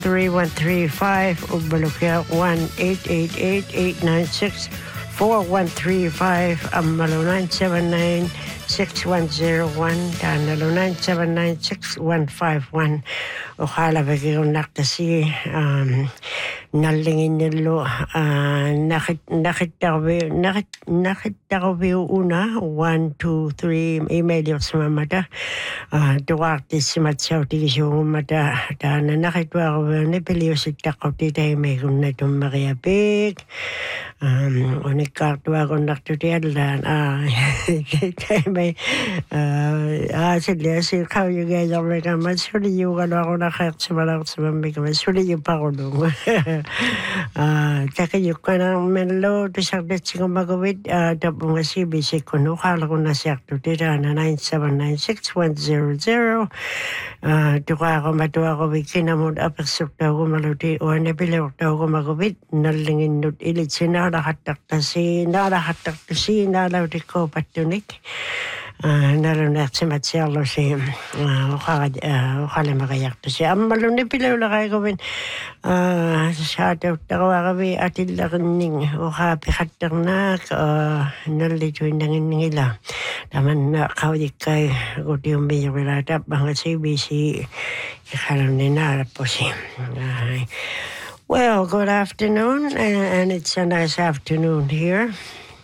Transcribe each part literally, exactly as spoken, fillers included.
three one three five o balukya one eight eight eight, eight nine six, four one three five Amalo nine seven nine, six one zero one Danalo nine seven nine, six one five one Ojalá bigyan naktasi um nalingin nilo nakit nakitabi nakit nakitabi una one two three email yung sa mamata duwakti si matsaw tigisyo mata dana nakitwa ko nipiliyo si takaw titay may kung na itong makiyapik um unikaktuwa ko naktutiyadlan ah kitay may ah sila si kaw yung gaya may kaman suli yung ano ako nakayat sa malakot sa mamay kaman suli yung pakulong ah taka yung kanang menlo to sakit si kumagawid tapong nga si bisi ko no kala ko na siya tutira na nine seven nine, six one zero zero tuka ako matuwa ko bikin na mo apasok daw ko maluti o nabilaw daw ko magawid nalingin nut ilit sinarahatak na si narahatak na si nalaw di ko patunik nalunak si Matsialo si ukala makayak to siya ang malunay pilaw na kayo gawin sa ataw tawa kami atin lakaning ukapikat na nalito yung nangin taman na kawdik kay kuti yung binyang pilatap mga C B C ikalam ninara po siya. Well, good afternoon, and it's a nice afternoon here.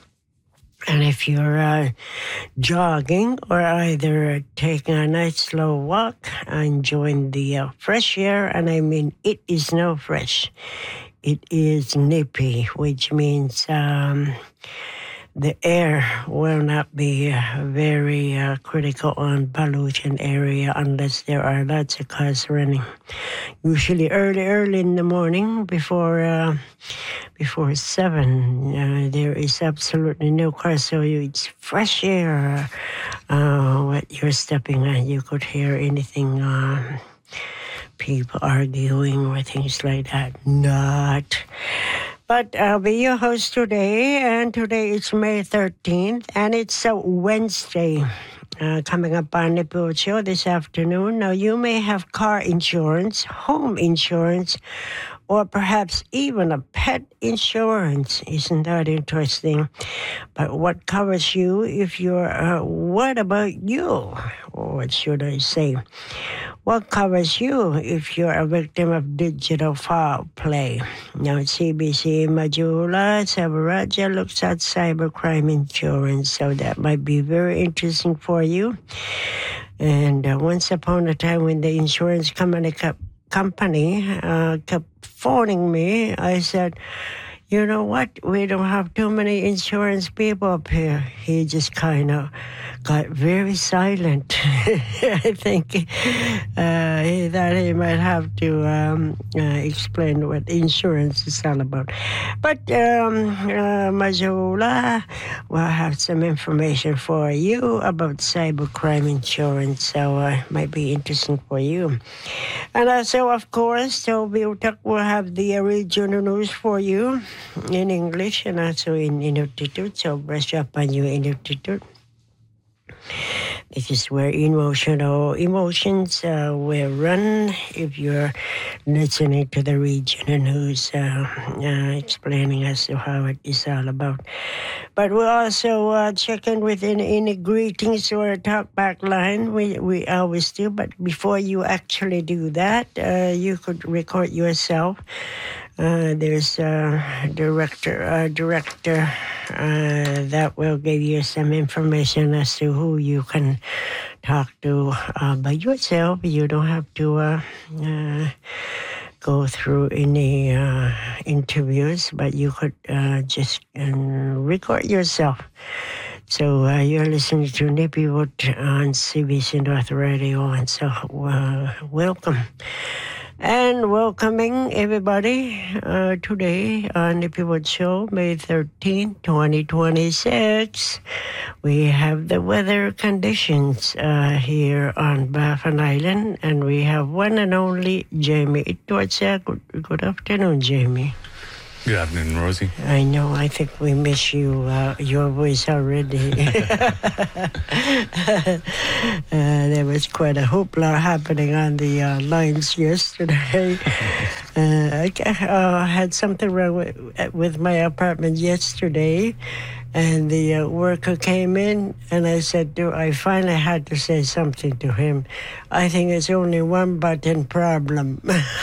And if you're uh, jogging or either taking a nice slow walk, enjoying the uh, fresh air, and I mean it is no fresh, it is nippy, which means um, the air will not be uh, very uh, critical on pollution area unless there are lots of cars running. Usually early, early in the morning before uh, before seven, uh, there is absolutely no car, so it's fresh air. Uh, what you're stepping on, you could hear anything. Uh, people arguing or things like that. Not. But I'll be your host today, and today is May thirteenth, and it's a Wednesday. Uh, coming up on the Bill Show this afternoon. Now, you may have car insurance, home insurance, or perhaps even a pet insurance. Isn't that interesting? But what covers you if you're, uh, what about you? Or what should I say? What covers you if you're a victim of digital foul play? Now, C B C Majula Savaraja looks at cybercrime insurance, so that might be very interesting for you. And uh, once upon a time when the insurance company kept company uh, kept phoning me, I said, you know what, we don't have too many insurance people up here. He just kind of got very silent. I think uh, he thought he might have to um, uh, explain what insurance is all about. But um, uh, Majula will have some information for you about cybercrime insurance, so uh, it might be interesting for you. And also, of course, Toby Utak will have the regional news for you in English and also in Inuktitut, so brush up on your Inuktitut. This is where emotional emotions uh, will run if you're listening to the regional news, uh, uh, explaining as to how it is all about. But we'll also uh, check in with any, any greetings or a talk back line. We we always do, but before you actually do that, uh, you could record yourself. Uh, there's a director, a director uh, that will give you some information as to who you can talk to uh, by yourself. You don't have to uh, uh, go through any uh, interviews, but you could uh, just uh, record yourself. So uh, you're listening to Nippywood on C B C North Radio, and so uh, welcome. And welcoming everybody uh, today on the Pivot Show, May thirteenth, twenty twenty-six. We have the weather conditions uh, here on Baffin Island, and we have one and only Jamie Itwatsa. Good, good afternoon, Jamie. Good afternoon, Rosie. I know. I think we miss you, uh, your voice already. uh, there was quite a hoopla happening on the uh, lines yesterday. uh, I uh, had something wrong with, with my apartment yesterday, and the uh, worker came in, and I said, "Do I finally had to say something to him? I think it's only one button problem."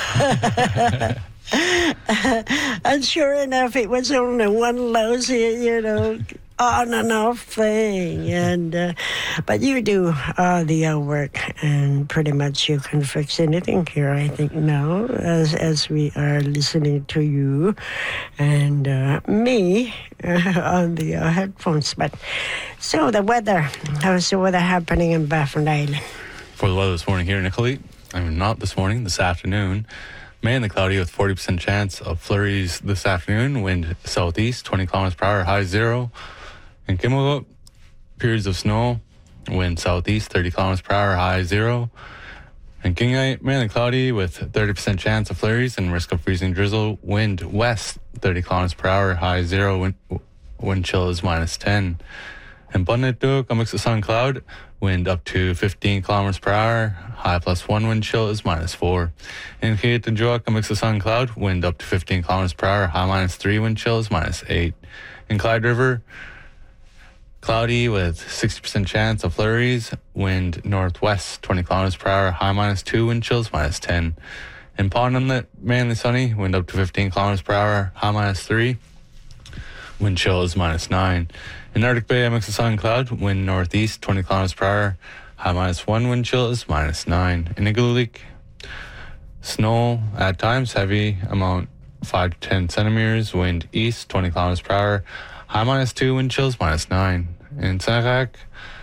And sure enough, it was only one lousy, you know, on and off thing. And uh, but you do all the uh, work, and pretty much you can fix anything here, I think, now, as as we are listening to you and uh, me uh, on the uh, headphones. But so the weather, how's the weather happening in Baffin Island? For the weather this morning here in Nicollet, I mean, not this morning, this afternoon. Mainly cloudy with forty percent chance of flurries this afternoon. Wind southeast, twenty kilometers per hour, high zero. In Kimmelhook, periods of snow. Wind southeast, thirty kilometers per hour, high zero. In Kingyite, mainly cloudy with thirty percent chance of flurries and risk of freezing drizzle. Wind west, thirty kilometers per hour, high zero. Wind, wind chill is minus ten. In Bunitduk, a mix of sun and cloud. Wind up to fifteen kilometers per hour. High plus one, wind chill is minus four. In Kiitanjuak, a mix of sun and cloud. Wind up to fifteen kilometers per hour. High minus three, wind chill is minus eight. In Clyde River, cloudy with sixty percent chance of flurries. Wind northwest, twenty kilometers per hour. High minus two, wind chill is minus ten. In Pond Inlet, mainly sunny. Wind up to fifteen kilometers per hour. High minus three. Wind chill is minus nine. In Arctic Bay, a mix of sun and cloud. Wind northeast, twenty kilometers per hour. High minus one, wind chill is minus nine. In Igloolik, snow at times, heavy amount five to ten centimeters. Wind east, twenty kilometers per hour. High minus two, wind chill is minus nine. In Senecac,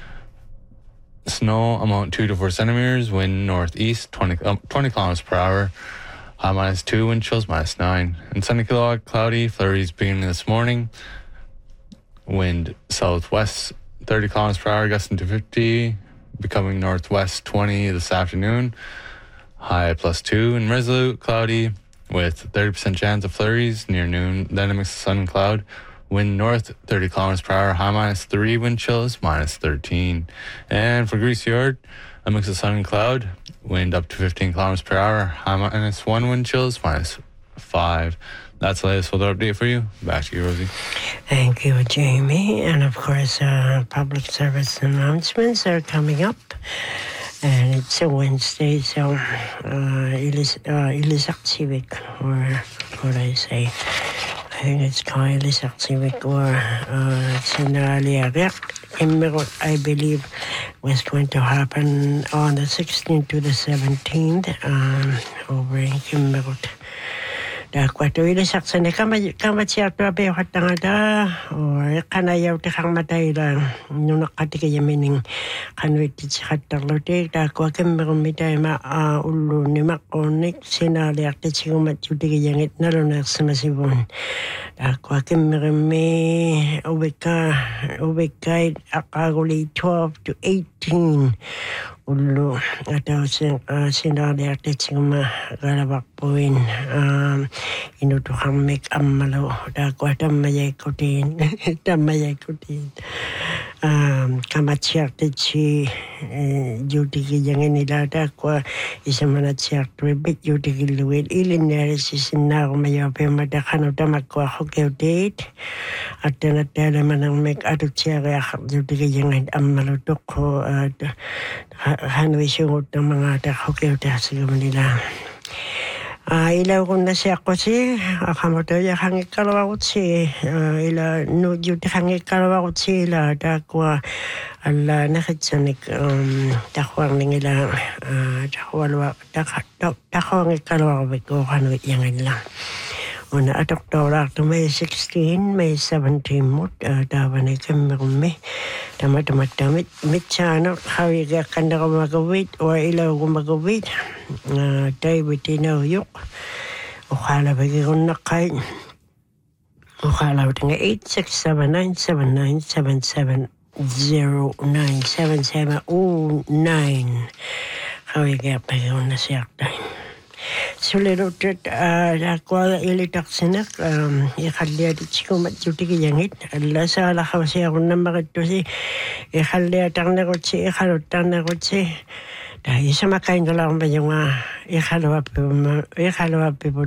snow amount two to four centimeters. Wind northeast, twenty, um, twenty kilometers per hour. High minus two, wind chills minus nine. In Sunny Kilowog, cloudy, flurries beginning this morning. Wind southwest, thirty kilometers per hour, gusting to fifty. Becoming northwest, twenty this afternoon. High plus two. In Resolute, cloudy with thirty percent chance of flurries near noon. Then a mix of sun and cloud. Wind north, thirty kilometers per hour. High minus three, wind chills minus thirteen. And for Greasy Yard, a mix of sun and cloud. Wind up to fifteen kilometers per hour. High minus one, wind chills minus five. That's the latest weather update for you. Back to you, Rosie. Thank you, Jamie. And of course, uh, public service announcements are coming up. And it's a Wednesday, so uh, Ilis, uh, Ilisaksivik, or what I say. I think it's called Ilisaksivik, or uh, Sinaliarik. Kimmerut, I believe, was going to happen on the sixteenth to the seventeenth um, over in Kimmerut. Da kwato ile saksane kama kama siato abe hatangada or kana yaw te kang matay la no nakatike yamining kanwiti hatalote da kwa kemero mitay ma ulu ni makonik sinali akte chigumat jutike yangit nalona samasibon da kwa kemero me ubeka ubeka akaguli twelve to eighteen ulu atau sinali akte chiguma galabak poin um inutuhang make amalo da kwa tamayay kutin tamayay kutin um kamatsiak te chi jutiki yang nila da kwa isamana tsiak tribit jutiki luwid ilineri sisinao mayape madakano tamakwa hokeo date at tanatala manang make atu tsiak jutiki yang amalo toko hanwisyung ng mga da hokeo da siguro nila. Ah, ilaw ko na siya ko si akamoto ya hangi kalawa ko si ila no jud hangi kalawa ko si ila dakwa ala nakitsanik um dakwang nila dakwalwa dak dakwang kalawa ko kanu yang ila una atok dolar to May sixteenth May seventeenth mut dawan ay kami tamat tamat tamit mitchano hawi ga kanda ko magawit or ilaw ko magawit uh, David Tino yuk ukhala bagi ko nakay ukhala ko eight six seven nine seven nine seven seven zero nine seven seven oh nine hawi ga bagi ko na siya tayo Sulirutet aqua ilitaksinak iqalliatitsikumat tutikiyangit allasaalaqqausiaqunnammaqittusi iqalliatarnerutsi iqaluttarnerutsi ta isamakaingalarumajunga iqaluappi iqaluappi